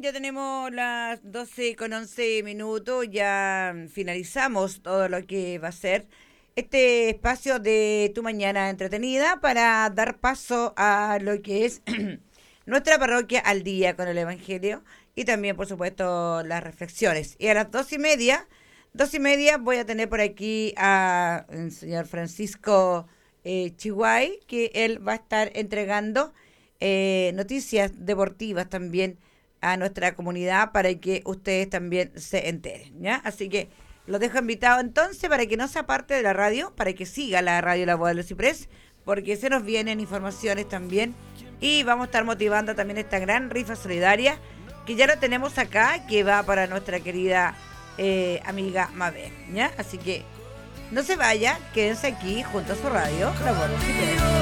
ya tenemos las 12:11, ya finalizamos todo lo que va a ser este espacio de Tu Mañana Entretenida para dar paso a lo que es nuestra parroquia al día con el Evangelio y también, por supuesto, las reflexiones. Y a las 12:30 voy a tener por aquí a el señor Francisco Chihuay, que él va a estar entregando noticias deportivas también a nuestra comunidad para que ustedes también se enteren, ¿ya? Así que los dejo invitados entonces para que no se aparte de la radio, para que siga la radio La Voz de los Ciprés, porque se nos vienen informaciones también y vamos a estar motivando también esta gran rifa solidaria que ya lo tenemos acá, que va para nuestra querida amiga Mabel, ¿ya? Así que no se vaya, quédense aquí junto a su radio, La Voz de los Ciprés.